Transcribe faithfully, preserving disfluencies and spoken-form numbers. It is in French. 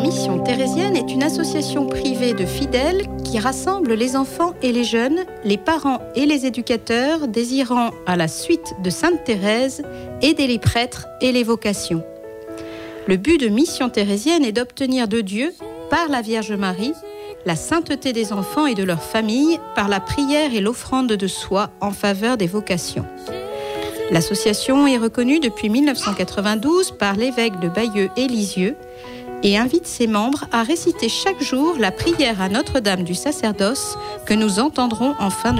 Mission Thérésienne est une association privée de fidèles qui rassemble les enfants et les jeunes, les parents et les éducateurs désirant, à la suite de Sainte Thérèse, aider les prêtres et les vocations. Le but de Mission Thérésienne est d'obtenir de Dieu, par la Vierge Marie, la sainteté des enfants et de leurs familles par la prière et l'offrande de soi en faveur des vocations. L'association est reconnue depuis mille neuf cent quatre-vingt-douze par l'évêque de Bayeux et Lisieux et invite ses membres à réciter chaque jour la prière à Notre-Dame du sacerdoce que nous entendrons en fin de